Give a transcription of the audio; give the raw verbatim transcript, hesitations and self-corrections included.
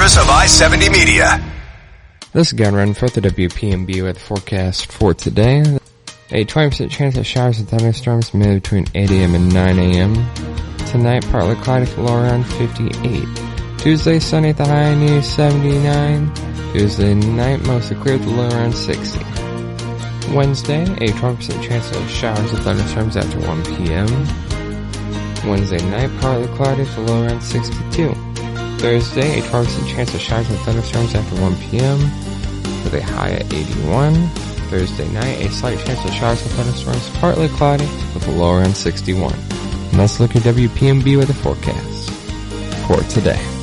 service of I seventy Media. This is Gun Run for the W P M B with forecast for today. A twenty percent chance of showers and thunderstorms mid between eight a.m. and nine a.m. Tonight, partly cloudy with a low around fifty-eight. Tuesday, sunny at the high near seventy-nine. Tuesday night, mostly clear with a low around sixty. Wednesday, a twenty percent chance of showers and thunderstorms after one p.m. Wednesday night, partly cloudy with a low around sixty-two. Thursday, a twenty percent chance of showers and thunderstorms after one p.m. with a high at eighty-one. Thursday night, a slight chance of showers and thunderstorms, partly cloudy with a low around sixty-one. And let's look at W P M B with a forecast for today.